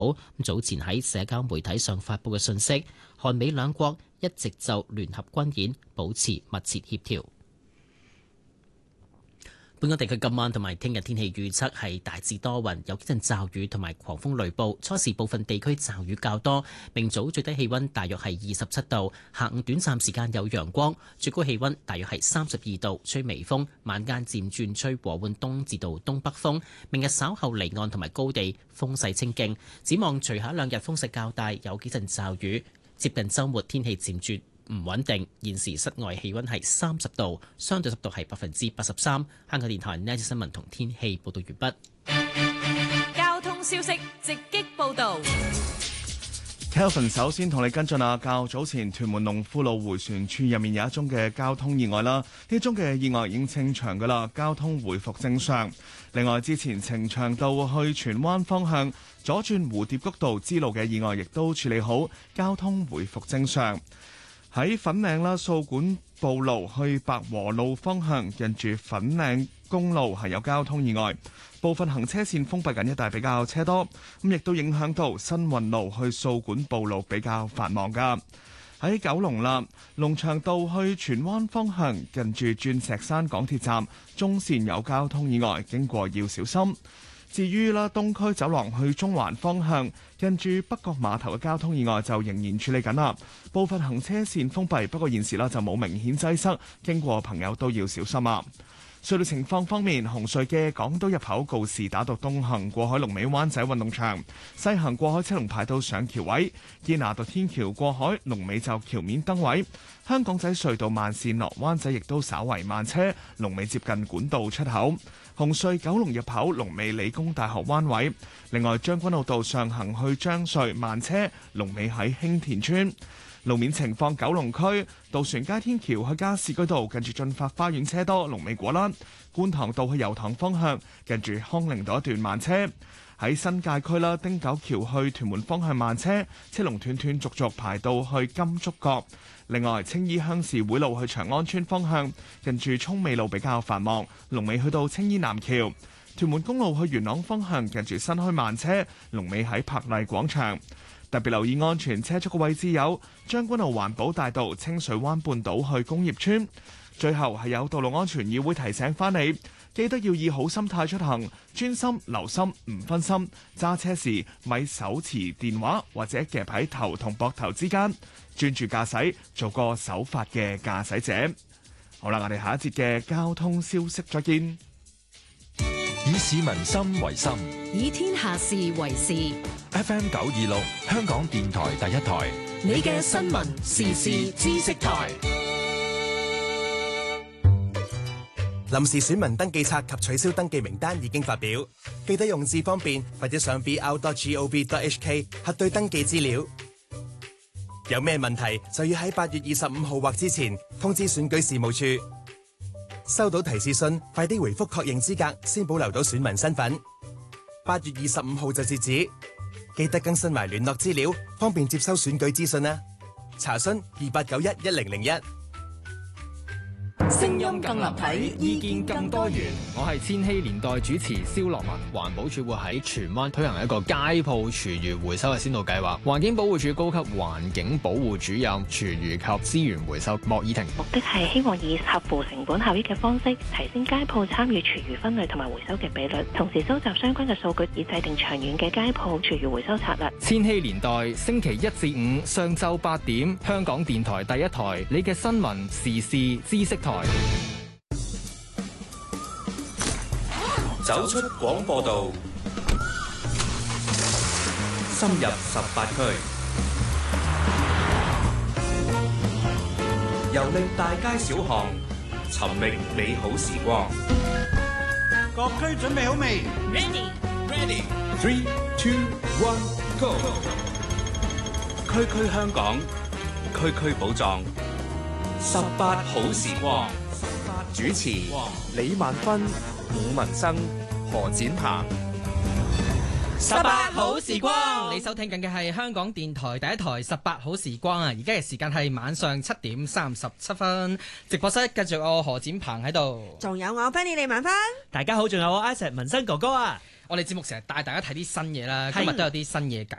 早前喺社交媒體上發布嘅信息，韓美兩國一直就聯合軍演保持密切協調。本港地區今晚同埋聽日天氣預測係大致多雲，有幾陣驟雨同埋狂風雷暴，初時部分地區驟雨較多。明早最低氣溫大約係27度，下午短暫時間有陽光，最高氣溫大約係32度，吹微風，晚間漸轉吹和緩東至到東北風。明日稍後離岸同埋高地風勢清勁，展望隨後一兩日風勢較大，有幾陣驟雨。接近週末天氣漸轉唔穩定，現時室外氣溫係30度，相對濕度係83%。香港電台呢一節新聞同天氣報道完畢。 交通消息直擊報道。 Kelvin 首先同你跟進啊，較早前屯門龍富路迴旋處入面有一宗嘅交通意外啦，呢宗嘅意外已經清場噶啦，交通回復正常。另外，之前呈祥道去荃灣方向左轉蝴蝶谷道支路嘅意外亦都處理好，交通回復正常。喺粉嶺啦，掃管埔路去白和路方向，近住粉嶺公路係有交通意外，部分行車線封閉緊，一帶比較車多，咁亦都影響到新運路去掃管埔路比較繁忙噶。喺九龍啦，龍翔道去荃灣方向，近住鑽石山港鐵站中線有交通意外，經過要小心。至於啦，東區走廊去中環方向，近住北角碼頭嘅交通意外就仍然處理緊啦，部分行車線封閉，不過現時啦就冇明顯擠塞，經過朋友都要小心啊。隧道情況方面，紅隧嘅港島入口告士打道東行過海龍尾灣仔運動場，西行過海車龍排到上橋位；堅拿道天橋過海龍尾就橋面燈位。香港仔隧道慢線落灣仔亦都稍為慢車，龍尾接近管道出口。紅隧九龍入口龍尾理工大學灣位。另外將軍澳道上行去將隧慢車，龍尾喺興田村。路面情況，九龍區渡船街天橋去加士居道近住進發花園車多，龍尾果欄；觀塘道去油塘方向近住康寧道一段慢車。喺新界區啦，汀九橋去屯門方向慢車，車龍斷斷續續排到去金竹角。另外，青衣鄉事會路去長安村方向近住涌尾路比較繁忙，龍尾去到青衣南橋。屯門公路去元朗方向近住新墟慢車，龍尾喺柏麗廣場。特別留意安全車速嘅位置有將軍澳環保大道、清水灣半島去工業村。最後係有道路安全議會提醒翻你，記得要以好心態出行，專心留心唔分心，揸車時咪手持電話或者夾喺頭同膊頭之間，專注駕駛，做個守法嘅駕駛者。好啦，我哋下一節嘅交通消息再見。 以市民心為心， 以天下事為事。 FM 926，香港電台第一台， 你嘅新聞時事知識台。 臨時選民登記冊及取消登記名單已經發表，記得用字方便或者上 br.gov.hk 核對登記資料。有咩問題就要喺8月25號或之前通知選舉事務處。收到提示信，快啲回覆確認資格，先保留到選民身份。8月25號就截止，記得更新埋聯絡資料，方便接收選舉資訊啦。查詢28911001。 聲音更立體，意見更多元。 我係千禧年代主持蕭樂文。環保署會喺荃灣推行一個街鋪廚餘回收嘅先導計劃。環境保護署高級環境保護主任廚餘及資源回收莫以婷。 目的係希望以合乎成本效益嘅方式，提升街鋪參與廚餘分類同埋回收嘅比率，同時收集相關嘅數據，以制定長遠嘅街鋪廚餘回收策略。 千禧年代星期1至5上晝8點，香港電台第一台，你嘅新聞時事知識台。 走出廣播道，深入18區，遊歷大街小巷，尋覓美好時光。 各區準備好未 ？Ready, 3, 2, 1, go！ 區區香港，區區寶藏，18好時光。主持李萬芬、伍文生、何展鵬。 18好時光，你收聽緊嘅係香港電台第一台18好時光啊！而家嘅時間係晚上7點37分，直播室繼續我何展鵬喺度， 仲有我 Benny 李文芬。 大家好，仲有我 Isaac 文生哥哥啊！ 我哋節目成日帶大家睇啲新嘢啦，今日都有啲新嘢介